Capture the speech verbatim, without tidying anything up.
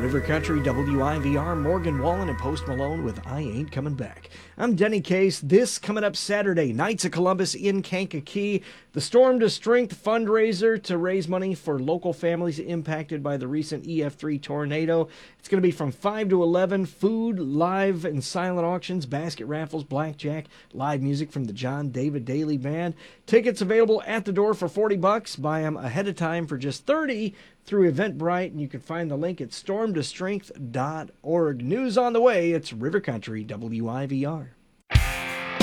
River Country, W I V R, Morgan Wallen and Post Malone with I Ain't Coming Back. I'm Denny Case. This coming up Saturday, Knights of Columbus in Kankakee. The Storm to Strength fundraiser to raise money for local families impacted by the recent E F three tornado. It's going to be from five to eleven. Food, live and silent auctions, basket raffles, blackjack, live music from the John David Daly Band. Tickets available at the door for forty bucks. Buy them ahead of time for just thirty through Eventbrite, and you can find the link at storm to strength dot org. News on the way. It's River Country, W I V R.